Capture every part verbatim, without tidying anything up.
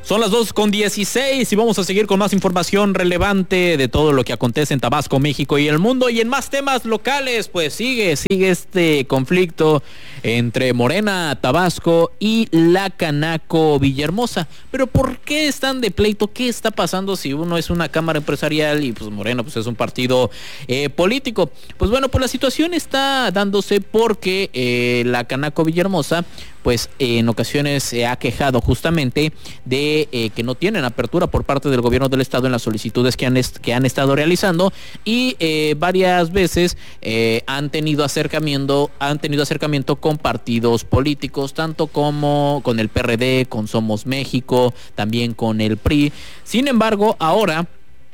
Son las dos con dieciséis y vamos a seguir con más información relevante de todo lo que acontece en Tabasco, México y el mundo. Y en más temas locales, pues sigue, sigue este conflicto entre Morena, Tabasco y la Canaco Villahermosa. Pero ¿por qué están de pleito? ¿Qué está pasando si uno es una cámara empresarial y pues Morena pues es un partido eh, político? Pues bueno, pues la situación está dándose porque eh, la Canaco Villahermosa pues eh, en ocasiones se ha quejado justamente de eh, que no tienen apertura por parte del gobierno del estado en las solicitudes que han, est- que han estado realizando y eh, varias veces eh, han tenido acercamiento, han tenido acercamiento con partidos políticos, tanto como con el P R D, con Somos México, también con el P R I. Sin embargo, ahora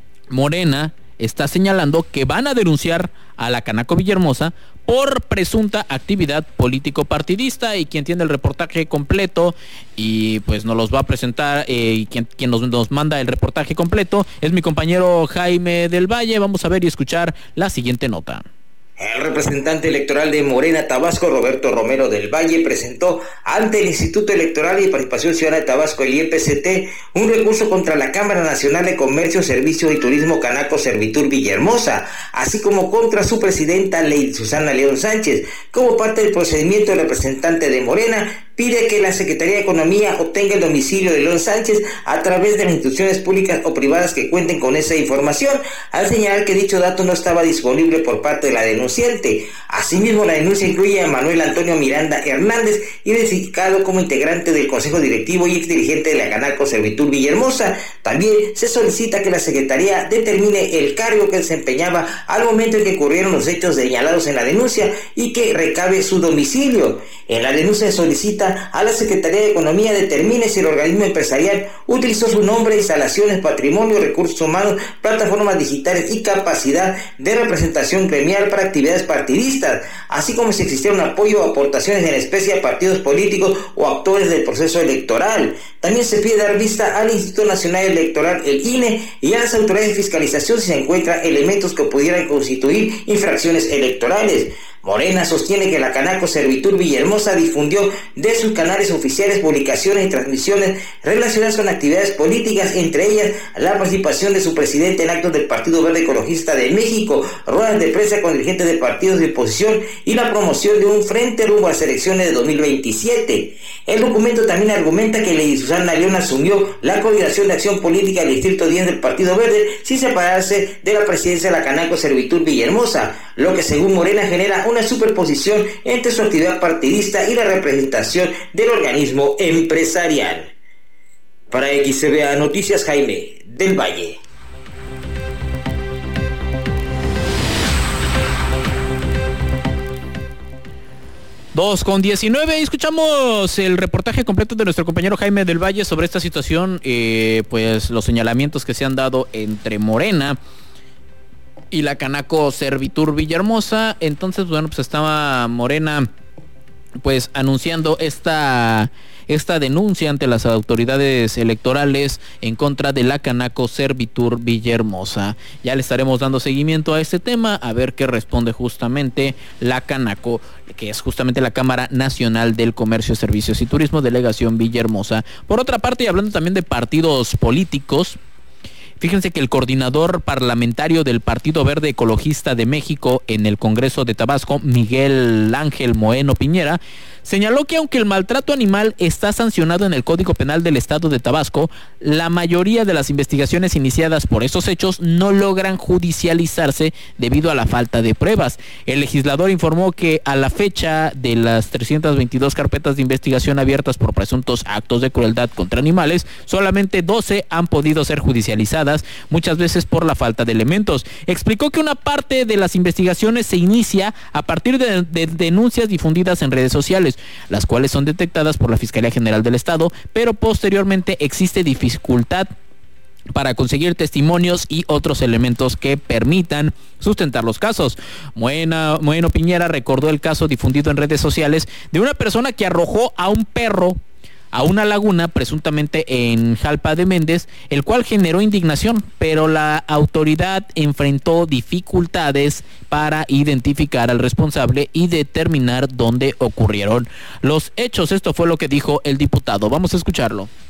Morena está señalando que van a denunciar a la Canaco Villahermosa por presunta actividad político-partidista, y quien tiene el reportaje completo y pues nos los va a presentar eh, y quien, quien nos, nos manda el reportaje completo es mi compañero Jaime del Valle. Vamos a ver y escuchar la siguiente nota. El representante electoral de Morena Tabasco, Roberto Romero del Valle, presentó ante el Instituto Electoral y Participación Ciudadana de Tabasco, el I E P C T, un recurso contra la Cámara Nacional de Comercio, Servicios y Turismo Canaco Servitur Villahermosa, así como contra su presidenta Lady Susana León Sánchez. Como parte del procedimiento, el representante de Morena pide que la Secretaría de Economía obtenga el domicilio de León Sánchez a través de las instituciones públicas o privadas que cuenten con esa información, al señalar que dicho dato no estaba disponible por parte de la denunciante. Asimismo, la denuncia incluye a Manuel Antonio Miranda Hernández, identificado como integrante del Consejo Directivo y exdirigente de la Canaco Servitur Villahermosa. También se solicita que la Secretaría determine el cargo que desempeñaba al momento en que ocurrieron los hechos señalados en la denuncia y que recabe su domicilio. En la denuncia se solicita a la Secretaría de Economía determine si el organismo empresarial utilizó su nombre, instalaciones, patrimonio, recursos humanos, plataformas digitales y capacidad de representación gremial para actividades partidistas, así como si existieron apoyo o aportaciones en especie a partidos políticos o actores del proceso electoral. También se pide dar vista al Instituto Nacional Electoral, el I N E, y a las autoridades de fiscalización si se encuentran elementos que pudieran constituir infracciones electorales. Morena sostiene que la Canaco Servitur Villahermosa difundió de sus canales oficiales publicaciones y transmisiones relacionadas con actividades políticas, entre ellas la participación de su presidente en actos del Partido Verde Ecologista de México, ruedas de prensa con dirigentes de partidos de oposición y la promoción de un frente rumbo a las elecciones de dos mil veintisiete. El documento también argumenta que Lady Susana León asumió la coordinación de acción política del Distrito diez del Partido Verde sin separarse de la presidencia de la Canaco Servitur Villahermosa, lo que según Morena genera una superposición entre su actividad partidista y la representación del organismo empresarial. Para X C B A Noticias, Jaime del Valle. dos con diecinueve, y escuchamos el reportaje completo de nuestro compañero Jaime del Valle sobre esta situación, eh, pues los señalamientos que se han dado entre Morena y la Canaco Servitur Villahermosa. Entonces, bueno, pues estaba Morena pues anunciando esta esta denuncia ante las autoridades electorales en contra de la Canaco Servitur Villahermosa. Ya le estaremos dando seguimiento a este tema, a ver qué responde justamente la Canaco, que es justamente la Cámara Nacional del Comercio, Servicios y Turismo, Delegación Villahermosa. Por otra parte, y hablando también de partidos políticos, fíjense que el coordinador parlamentario del Partido Verde Ecologista de México en el Congreso de Tabasco, Miguel Ángel Moeno Piñera, señaló que aunque el maltrato animal está sancionado en el Código Penal del Estado de Tabasco, la mayoría de las investigaciones iniciadas por estos hechos no logran judicializarse debido a la falta de pruebas. El legislador informó que a la fecha de las trescientas veintidós carpetas de investigación abiertas por presuntos actos de crueldad contra animales, solamente doce han podido ser judicializadas, muchas veces por la falta de elementos. Explicó que una parte de las investigaciones se inicia a partir de, de denuncias difundidas en redes sociales, las cuales son detectadas por la Fiscalía General del Estado, pero posteriormente existe dificultad para conseguir testimonios y otros elementos que permitan sustentar los casos. Moena, Moeno Piñera recordó el caso difundido en redes sociales de una persona que arrojó a un perro a una laguna, presuntamente en Jalpa de Méndez, el cual generó indignación, pero la autoridad enfrentó dificultades para identificar al responsable y determinar dónde ocurrieron los hechos. Esto fue lo que dijo el diputado. Vamos a escucharlo.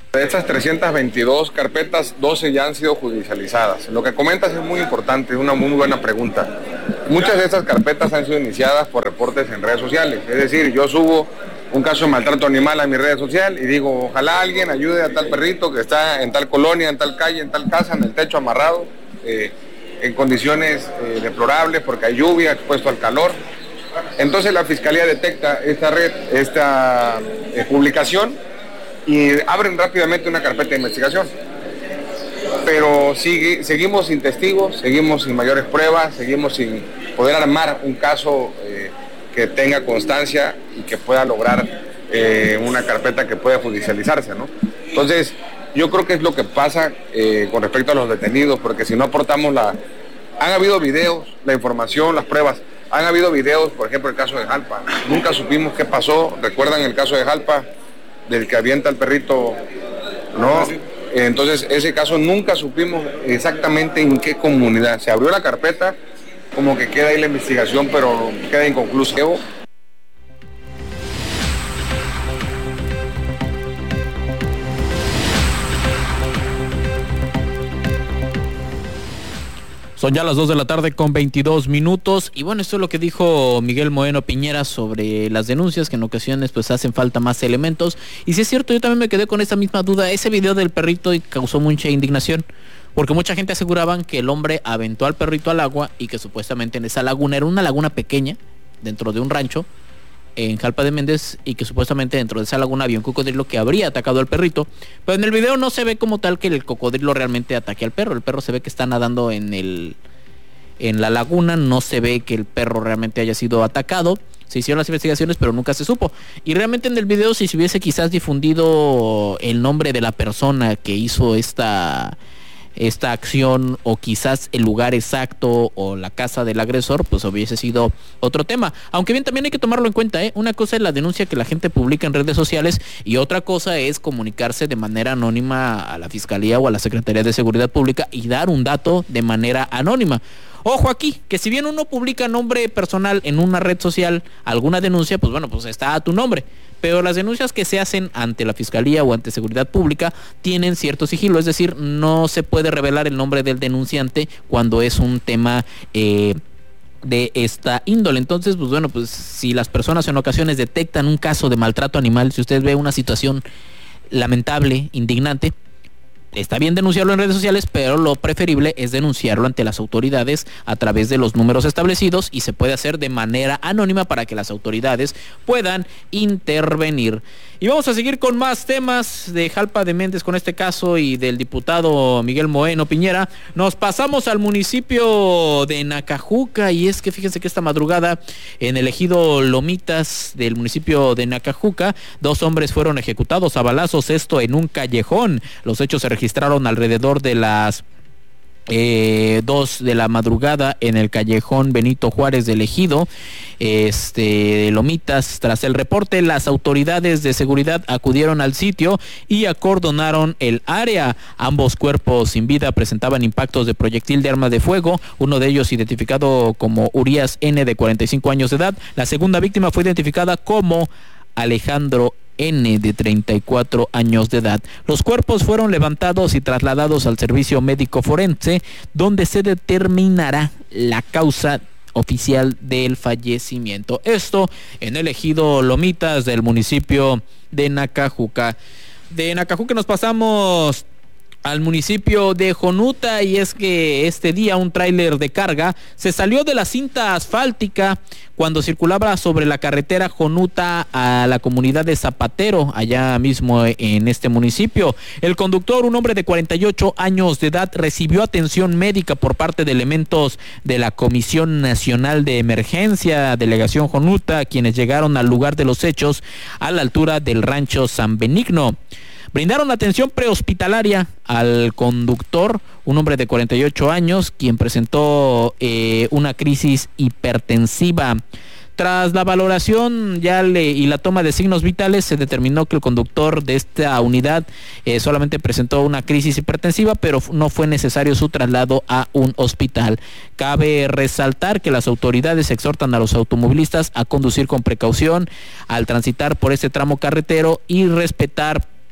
De estas trescientas veintidós carpetas, doce ya han sido judicializadas. Lo que comentas es muy importante, es una muy buena pregunta. Muchas de estas carpetas han sido iniciadas por reportes en redes sociales. Es decir, yo subo un caso de maltrato animal a mi red social y digo, ojalá alguien ayude a tal perrito que está en tal colonia, en tal calle, en tal casa, en el techo amarrado, eh, en condiciones eh, deplorables porque hay lluvia, expuesto al calor. Entonces la Fiscalía detecta esta red, esta eh, publicación, y abren rápidamente una carpeta de investigación. Pero sigue, seguimos sin testigos, seguimos sin mayores pruebas, seguimos sin poder armar un caso eh, que tenga constancia y que pueda lograr eh, una carpeta que pueda judicializarse, ¿no? Entonces, yo creo que es lo que pasa eh, con respecto a los detenidos, porque si no aportamos la... Han habido videos, la información, las pruebas. Han habido videos, por ejemplo, el caso de Jalpa. Nunca supimos qué pasó. ¿Recuerdan el caso de Jalpa? Del que avienta el perrito, ¿no? Entonces, ese caso nunca supimos exactamente en qué comunidad. Se abrió la carpeta, como que queda ahí la investigación, pero queda inconclusa. Son ya las dos de la tarde con veintidós minutos y bueno, esto es lo que dijo Miguel Moreno Piñera sobre las denuncias, que en ocasiones pues hacen falta más elementos. Y si es cierto, yo también me quedé con esta misma duda. Ese video del perrito causó mucha indignación, porque mucha gente aseguraban que el hombre aventó al perrito al agua y que supuestamente en esa laguna, era una laguna pequeña dentro de un rancho en Jalpa de Méndez, y que supuestamente dentro de esa laguna había un cocodrilo que habría atacado al perrito, pero en el video no se ve como tal que el cocodrilo realmente ataque al perro. El perro se ve que está nadando en el en la laguna, no se ve que el perro realmente haya sido atacado. Se hicieron las investigaciones, pero nunca se supo. Y realmente en el video, si se hubiese quizás difundido el nombre de la persona que hizo esta esta acción, o quizás el lugar exacto o la casa del agresor, pues hubiese sido otro tema. Aunque bien, también hay que tomarlo en cuenta, ¿eh? Una cosa es la denuncia que la gente publica en redes sociales y otra cosa es comunicarse de manera anónima a la Fiscalía o a la Secretaría de Seguridad Pública y dar un dato de manera anónima. Ojo aquí, que si bien uno publica nombre personal en una red social, alguna denuncia, pues bueno, pues está a tu nombre. Pero las denuncias que se hacen ante la Fiscalía o ante Seguridad Pública tienen cierto sigilo, es decir, no se puede revelar el nombre del denunciante cuando es un tema eh, de esta índole. Entonces, pues bueno, pues si las personas en ocasiones detectan un caso de maltrato animal, si usted ve una situación lamentable, indignante, está bien denunciarlo en redes sociales, pero lo preferible es denunciarlo ante las autoridades a través de los números establecidos, y se puede hacer de manera anónima para que las autoridades puedan intervenir. Y vamos a seguir con más temas de Jalpa de Méndez con este caso y del diputado Miguel Moreno Piñera. Nos pasamos al municipio de Nacajuca, y es que fíjense que esta madrugada en el ejido Lomitas del municipio de Nacajuca, dos hombres fueron ejecutados a balazos, esto en un callejón. Los hechos se registraron alrededor de las Eh, dos de la madrugada en el callejón Benito Juárez del ejido este, de Lomitas. Tras el reporte, las autoridades de seguridad acudieron al sitio y acordonaron el área. Ambos cuerpos sin vida presentaban impactos de proyectil de arma de fuego, uno de ellos identificado como Urias N, de cuarenta y cinco años de edad. La segunda víctima fue identificada como Alejandro N, de treinta y cuatro años de edad. Los cuerpos fueron levantados y trasladados al servicio médico forense, donde se determinará la causa oficial del fallecimiento. Esto en el ejido Lomitas del municipio de Nacajuca. De Nacajuca nos pasamos al municipio de Jonuta, y es que este día un tráiler de carga se salió de la cinta asfáltica cuando circulaba sobre la carretera Jonuta a la comunidad de Zapatero, allá mismo en este municipio. El conductor, un hombre de cuarenta y ocho años de edad, recibió atención médica por parte de elementos de la Comisión Nacional de Emergencia, Delegación Jonuta, quienes llegaron al lugar de los hechos a la altura del rancho San Benigno. Brindaron atención prehospitalaria al conductor, un hombre de cuarenta y ocho años, quien presentó eh, una crisis hipertensiva. Tras la valoración ya le, y la toma de signos vitales, se determinó que el conductor de esta unidad eh, solamente presentó una crisis hipertensiva, pero no fue necesario su traslado a un hospital. Cabe resaltar que las autoridades exhortan a los automovilistas a conducir con precaución al transitar por este tramo carretero y respetar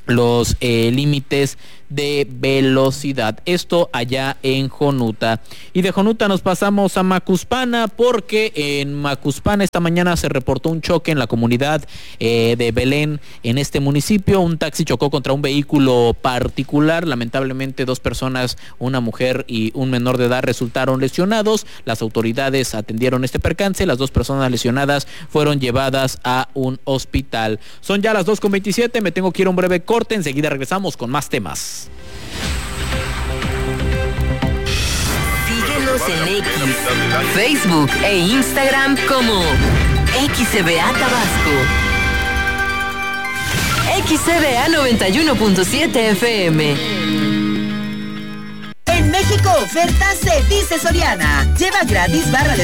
los eh, límites de velocidad. Esto allá en Jonuta. Y de Jonuta nos pasamos a Macuspana, porque en Macuspana esta mañana se reportó un choque en la comunidad eh, de Belén, en este municipio. Un taxi chocó contra un vehículo particular. Lamentablemente dos personas, una mujer y un menor de edad, resultaron lesionados. Las autoridades atendieron este percance. Las dos personas lesionadas fueron llevadas a un hospital. Son ya las dos con veintisiete, me tengo que ir a un breve corte. Enseguida regresamos con más temas. Síguenos en X, Facebook e Instagram como X C B A Tabasco. X C B A noventa y uno punto siete F M. En México, oferta se dice Soriana. Lleva gratis barra de